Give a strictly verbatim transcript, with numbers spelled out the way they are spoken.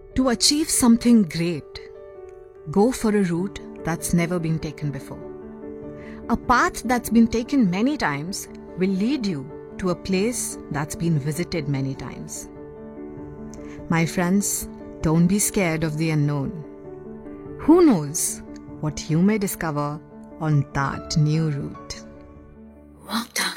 To achieve something great, go for a route that's never been taken before. A path that's been taken many times will lead you to a place that's been visited many times. My friends, don't be scared of the unknown. Who knows what you may discover on that new route? Walk down